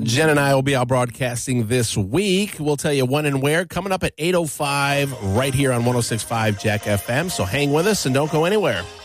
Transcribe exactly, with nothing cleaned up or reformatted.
Jen and I will be out broadcasting this week. We'll tell you when and where. Coming up at eight oh five right here on one oh six point five Jack F M. So hang with us and don't go anywhere.